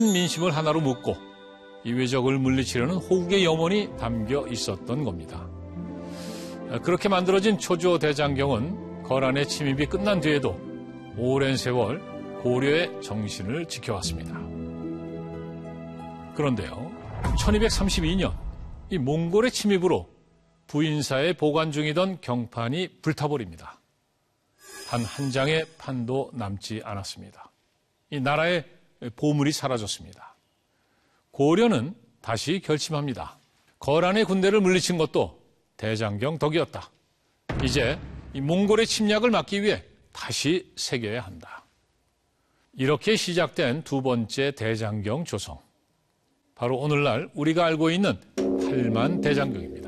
민심을 하나로 묶고 이 외적을 물리치려는 호국의 염원이 담겨 있었던 겁니다. 그렇게 만들어진 초조 대장경은 거란의 침입이 끝난 뒤에도 오랜 세월 고려의 정신을 지켜왔습니다. 그런데요, 1232년 이 몽골의 침입으로 부인사에 보관 중이던 경판이 불타버립니다. 단 한 장의 판도 남지 않았습니다. 이 나라의 보물이 사라졌습니다. 고려는 다시 결심합니다. 거란의 군대를 물리친 것도 대장경 덕이었다. 이제 이 몽골의 침략을 막기 위해 다시 새겨야 한다. 이렇게 시작된 두 번째 대장경 조성. 바로 오늘날 우리가 알고 있는 팔만 대장경입니다.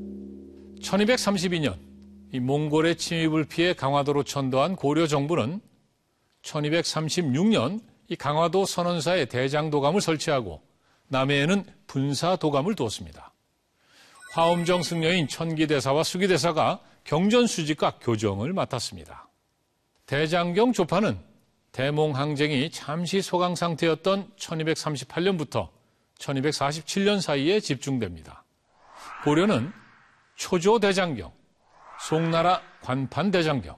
1232년 이 몽골의 침입을 피해 강화도로 천도한 고려 정부는 1236년 이 강화도 선원사에 대장도감을 설치하고 남해에는 분사도감을 두었습니다. 화엄정 승려인 천기대사와 수기대사가 경전 수집과 교정을 맡았습니다. 대장경 조파는 대몽항쟁이 잠시 소강 상태였던 1238년부터 1247년 사이에 집중됩니다. 고려는 초조 대장경, 송나라 관판 대장경,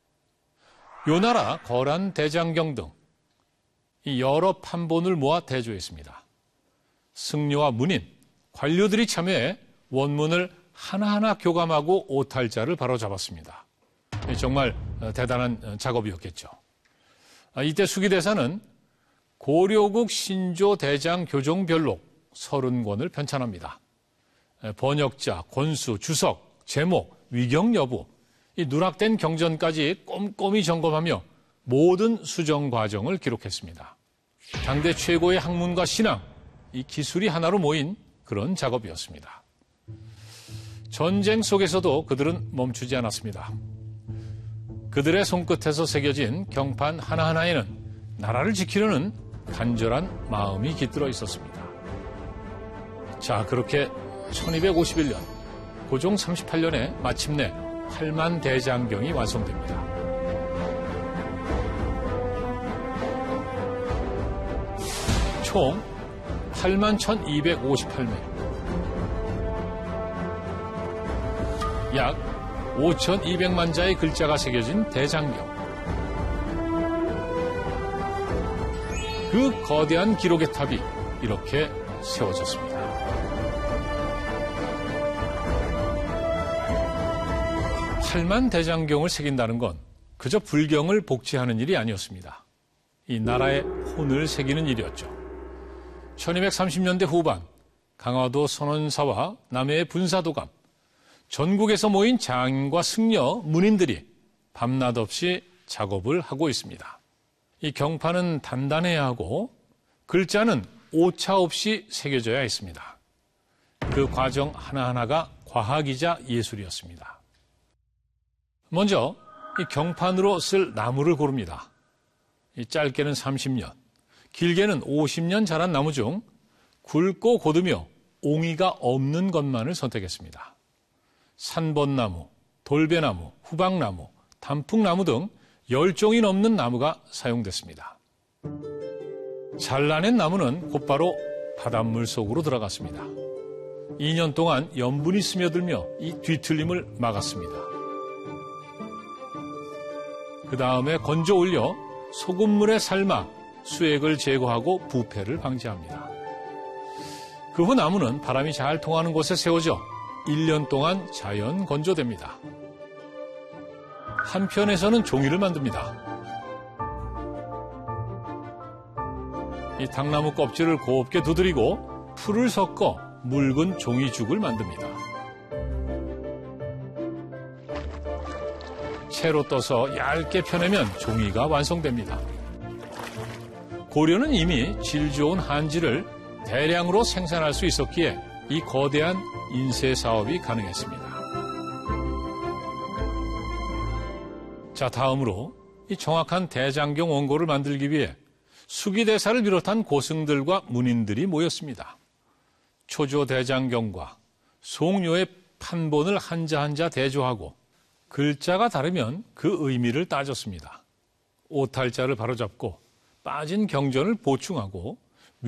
요나라 거란 대장경 등 이 여러 판본을 모아 대조했습니다. 승려와 문인, 관료들이 참여해 원문을 하나하나 교감하고 오탈자를 바로잡았습니다. 정말 대단한 작업이었겠죠. 이때 수기대사는 고려국 신조 대장 교종별록 30권을 편찬합니다. 번역자, 권수, 주석, 제목, 위경 여부, 이 누락된 경전까지 꼼꼼히 점검하며 모든 수정 과정을 기록했습니다. 당대 최고의 학문과 신앙, 이 기술이 하나로 모인 그런 작업이었습니다. 전쟁 속에서도 그들은 멈추지 않았습니다. 그들의 손끝에서 새겨진 경판 하나하나에는 나라를 지키려는 간절한 마음이 깃들어 있었습니다. 자, 그렇게 1251년, 고종 38년에 마침내 팔만 대장경이 완성됩니다. 총 81,258매, 약 5,200만 자의 글자가 새겨진 대장경. 그 거대한 기록의 탑이 이렇게 세워졌습니다. 팔만 대장경을 새긴다는 건 그저 불경을 복제하는 일이 아니었습니다. 이 나라의 혼을 새기는 일이었죠. 1230년대 후반 강화도 선원사와 남해의 분사도감, 전국에서 모인 장인과 승려, 문인들이 밤낮 없이 작업을 하고 있습니다. 이 경판은 단단해야 하고 글자는 오차 없이 새겨져야 했습니다. 그 과정 하나하나가 과학이자 예술이었습니다. 먼저 이 경판으로 쓸 나무를 고릅니다. 이 짧게는 30년, 길게는 50년 자란 나무 중 굵고 고두며 옹이가 없는 것만을 선택했습니다. 산번나무, 돌배나무, 후박나무, 단풍나무 등 10종이 넘는 나무가 사용됐습니다. 잘라낸 나무는 곧바로 바닷물 속으로 들어갔습니다. 2년 동안 염분이 스며들며 이 뒤틀림을 막았습니다. 그 다음에 건져 올려 소금물에 삶아 수액을 제거하고 부패를 방지합니다. 그 후 나무는 바람이 잘 통하는 곳에 세워져 1년 동안 자연 건조됩니다. 한편에서는 종이를 만듭니다. 이 당나무 껍질을 곱게 두드리고 풀을 섞어 묽은 종이죽을 만듭니다. 채로 떠서 얇게 펴내면 종이가 완성됩니다. 고려는 이미 질 좋은 한지를 대량으로 생산할 수 있었기에 이 거대한 인쇄 사업이 가능했습니다. 자, 다음으로 이 정확한 대장경 원고를 만들기 위해 수기대사를 비롯한 고승들과 문인들이 모였습니다. 초조 대장경과 송료의 판본을 한자 한자 대조하고 글자가 다르면 그 의미를 따졌습니다. 오탈자를 바로잡고 빠진 경전을 보충하고